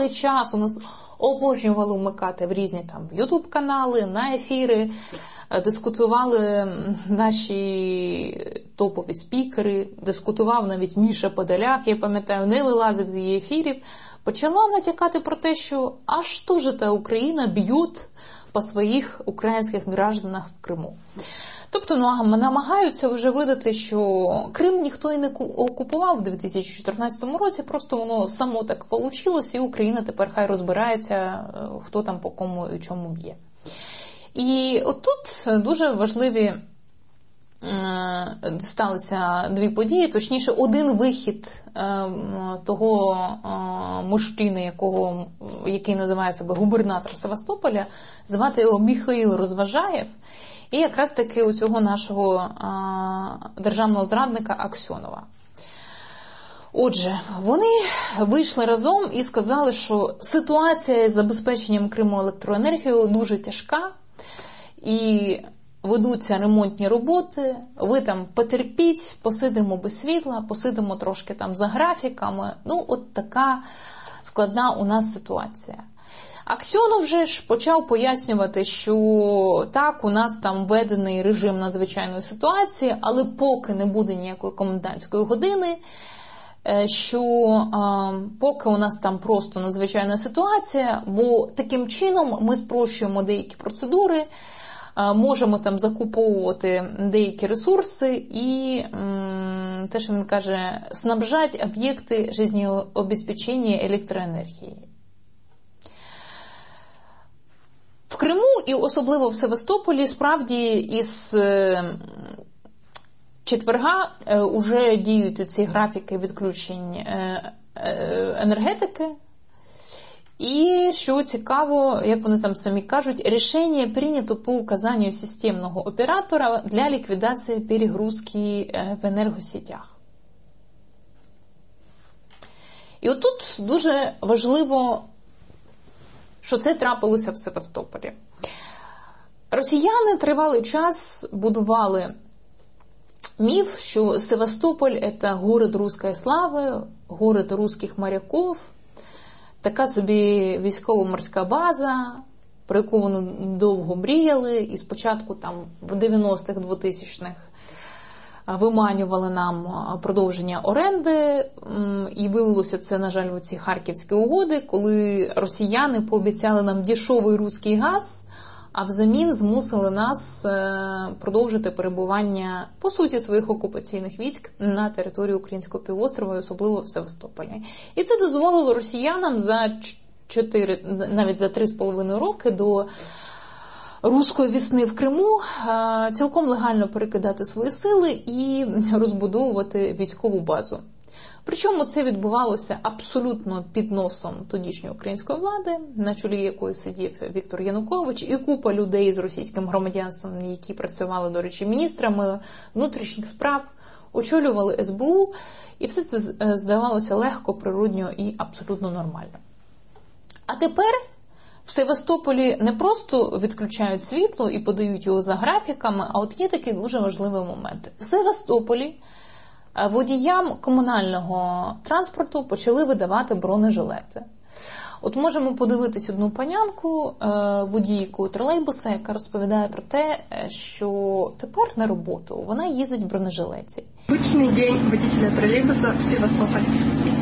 час у нас обожнювали вмикати в різні там ютуб-канали, на ефіри, дискутували наші топові спікери, дискутував навіть Міша Подоляк, я пам'ятаю, не вилазив з її ефірів, почала натякати про те, що а що ж та Україна б'ють по своїх українських гражданах в Криму. Тобто намагаються вже видати, що Крим ніхто і не окупував у 2014 році, просто воно само так вийшло, і Україна тепер хай розбирається, хто там по кому і чому б'є. І отут дуже важливі сталися дві події, точніше один вихід того мужчини, який називає себе губернатор Севастополя, звати його Михаїл Розважаєв, і якраз таки у цього нашого державного зрадника Аксьонова. Отже, вони вийшли разом і сказали, що ситуація з забезпеченням Криму електроенергією дуже тяжка, і ведуться ремонтні роботи, ви там потерпіть, посидимо без світла, посидимо трошки там за графіками. Ну, от така складна у нас ситуація. Аксьонов вже ж почав пояснювати, що так, у нас там введений режим надзвичайної ситуації, але поки не буде ніякої комендантської години, що поки у нас там просто надзвичайна ситуація, бо таким чином ми спрощуємо деякі процедури, можемо там закуповувати деякі ресурси і, те, що він каже, снабжати об'єкти життєобезпечення електроенергії. В Криму і особливо в Севастополі справді із четверга вже діють ці графіки відключень енергетики. І, що цікаво, як вони там самі кажуть, рішення прийнято по указанню системного оператора для ліквідації перегрузки в енергосетях. І отут дуже важливо, що це трапилося в Севастополі. Росіяни тривалий час будували міф, що Севастополь – це город руської слави, город русських моряків, така собі військово-морська база, про яку вони довго мріяли, і спочатку там в 90-х, 2000-х виманювали нам продовження оренди, і вилилося це, на жаль, в ці харківські угоди, коли росіяни пообіцяли нам дешевий руський газ, а взамін змусили нас продовжити перебування, по суті, своїх окупаційних військ на території Українського півострова, особливо в Севастополі. І це дозволило росіянам навіть за 3,5 роки до руської весни в Криму цілком легально перекидати свої сили і розбудовувати військову базу. Причому це відбувалося абсолютно під носом тодішньої української влади, на чолі якої сидів Віктор Янукович, і купа людей з російським громадянством, які працювали, до речі, міністрами внутрішніх справ, очолювали СБУ, і все це здавалося легко, природньо і абсолютно нормально. А тепер в Севастополі не просто відключають світло і подають його за графіками, а от є такий дуже важливий момент. В Севастополі водіям комунального транспорту почали видавати бронежилети. От можемо подивитись одну панянку, водійку тролейбуса, яка розповідає про те, що тепер на роботу вона їздить в бронежилеті. Обичний день водителя тролейбуса в Севастополі.